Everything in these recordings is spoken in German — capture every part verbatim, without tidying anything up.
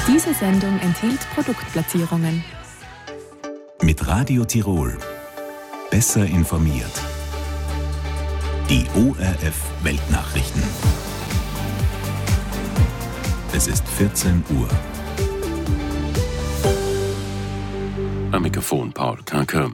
Diese Sendung enthielt Produktplatzierungen. Mit Radio Tirol. Besser informiert. Die O R F Weltnachrichten. Es ist vierzehn Uhr. Am Mikrofon Paul Kanker.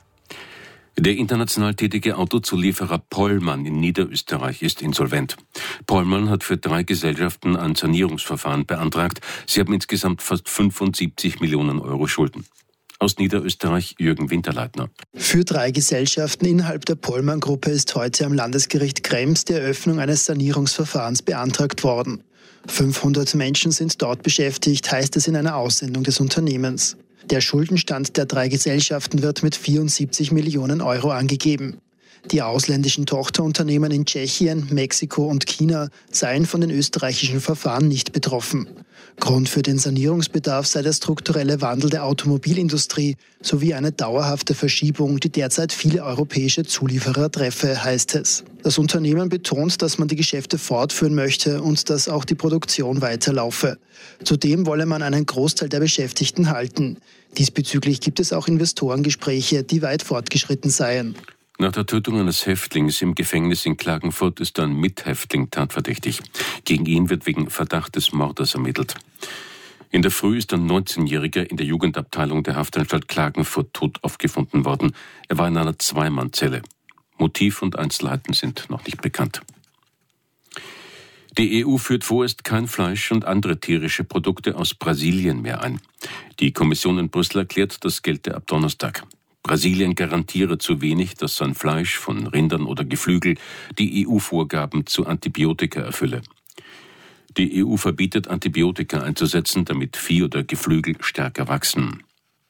Der international tätige Autozulieferer Pollmann in Niederösterreich ist insolvent. Pollmann hat für drei Gesellschaften ein Sanierungsverfahren beantragt. Sie haben insgesamt fast fünfundsiebzig Millionen Euro Schulden. Aus Niederösterreich Jürgen Winterleitner. Für drei Gesellschaften innerhalb der Pollmann-Gruppe ist heute am Landesgericht Krems die Eröffnung eines Sanierungsverfahrens beantragt worden. fünfhundert Menschen sind dort beschäftigt, heißt es in einer Aussendung des Unternehmens. Der Schuldenstand der drei Gesellschaften wird mit vierundsiebzig Millionen Euro angegeben. Die ausländischen Tochterunternehmen in Tschechien, Mexiko und China seien von den österreichischen Verfahren nicht betroffen. Grund für den Sanierungsbedarf sei der strukturelle Wandel der Automobilindustrie sowie eine dauerhafte Verschiebung, die derzeit viele europäische Zulieferer treffe, heißt es. Das Unternehmen betont, dass man die Geschäfte fortführen möchte und dass auch die Produktion weiterlaufe. Zudem wolle man einen Großteil der Beschäftigten halten. Diesbezüglich gibt es auch Investorengespräche, die weit fortgeschritten seien. Nach der Tötung eines Häftlings im Gefängnis in Klagenfurt ist ein Mithäftling tatverdächtig. Gegen ihn wird wegen Verdacht des Mordes ermittelt. In der Früh ist ein neunzehnjähriger in der Jugendabteilung der Haftanstalt Klagenfurt tot aufgefunden worden. Er war in einer Zweimannzelle. Motiv und Einzelheiten sind noch nicht bekannt. Die E U führt vorerst kein Fleisch und andere tierische Produkte aus Brasilien mehr ein. Die Kommission in Brüssel erklärt, das gelte ab Donnerstag. Brasilien garantiere zu wenig, dass sein Fleisch von Rindern oder Geflügel die E U-Vorgaben zu Antibiotika erfülle. Die E U verbietet, Antibiotika einzusetzen, damit Vieh oder Geflügel stärker wachsen.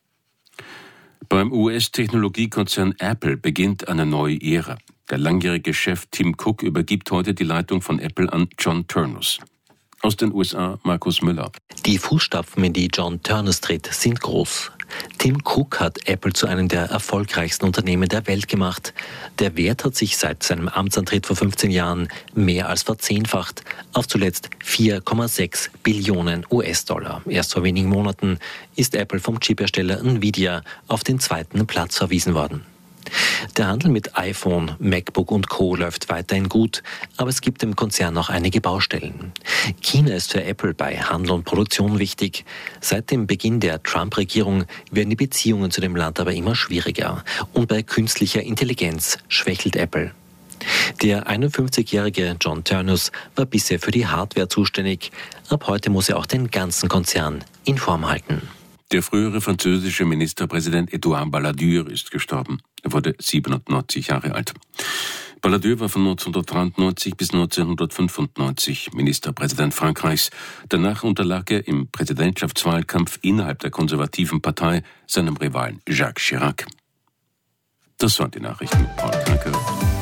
Beim U S-Technologiekonzern Apple beginnt eine neue Ära. Der langjährige Chef Tim Cook übergibt heute die Leitung von Apple an John Ternus. Aus den U S A Markus Müller. Die Fußstapfen, in die John Ternus tritt, sind groß. Tim Cook hat Apple zu einem der erfolgreichsten Unternehmen der Welt gemacht. Der Wert hat sich seit seinem Amtsantritt vor fünfzehn Jahren mehr als verzehnfacht, auf zuletzt vier Komma sechs Billionen U S-Dollar. Erst vor wenigen Monaten ist Apple vom Chiphersteller Nvidia auf den zweiten Platz verwiesen worden. Der Handel mit iPhone, MacBook und Co. läuft weiterhin gut, aber es gibt im Konzern noch einige Baustellen. China ist für Apple bei Handel und Produktion wichtig. Seit dem Beginn der Trump-Regierung werden die Beziehungen zu dem Land aber immer schwieriger. Und bei künstlicher Intelligenz schwächelt Apple. Der einundfünfzigjährige John Ternus war bisher für die Hardware zuständig. Ab heute muss er auch den ganzen Konzern in Form halten. Der frühere französische Ministerpräsident Edouard Balladur ist gestorben. Er wurde siebenundneunzig Jahre alt. Balladur war von neunzehnhundertdreiundneunzig bis neunzehnhundertfünfundneunzig Ministerpräsident Frankreichs. Danach unterlag er im Präsidentschaftswahlkampf innerhalb der konservativen Partei seinem Rivalen Jacques Chirac. Das waren die Nachrichten mit Paul Kanker.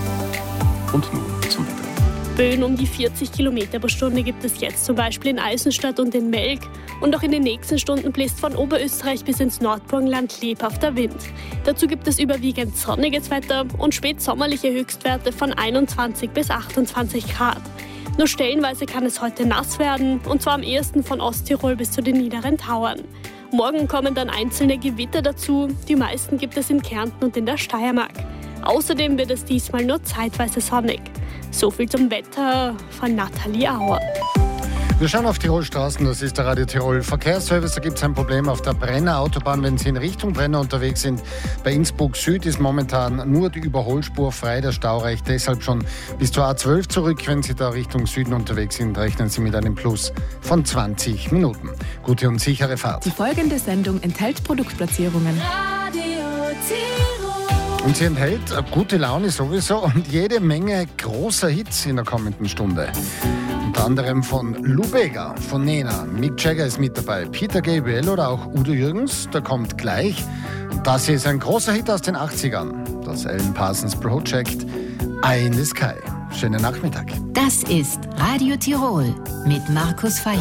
Und nun zum Wetter. Böen um die vierzig Kilometer pro Stunde gibt es jetzt zum Beispiel in Eisenstadt und in Melk. Und auch in den nächsten Stunden bläst von Oberösterreich bis ins Nordburgenland lebhafter Wind. Dazu gibt es überwiegend sonniges Wetter und spätsommerliche Höchstwerte von einundzwanzig bis achtundzwanzig Grad. Nur stellenweise kann es heute nass werden, und zwar am ehesten von Osttirol bis zu den niederen Tauern. Morgen kommen dann einzelne Gewitter dazu, die meisten gibt es in Kärnten und in der Steiermark. Außerdem wird es diesmal nur zeitweise sonnig. So viel zum Wetter von Nathalie Auer. Wir schauen auf Tirol Straßen, das ist der Radio Tirol Verkehrsservice. Da gibt es ein Problem auf der Brenner Autobahn, wenn Sie in Richtung Brenner unterwegs sind. Bei Innsbruck Süd ist momentan nur die Überholspur frei, der Stau reicht deshalb schon bis zur A zwölf zurück. Wenn Sie da Richtung Süden unterwegs sind, rechnen Sie mit einem Plus von zwanzig Minuten. Gute und sichere Fahrt. Die folgende Sendung enthält Produktplatzierungen. Radio Tirol. Und sie enthält gute Laune sowieso und jede Menge großer Hits in der kommenden Stunde. Unter anderem von Lou Bega, von Nena, Mick Jagger ist mit dabei, Peter Gabriel oder auch Udo Jürgens, der kommt gleich. Und das hier ist ein großer Hit aus den achtzigern, das Alan Parsons Project, Eye in the Sky. Schönen Nachmittag. Das ist Radio Tirol mit Markus Feich.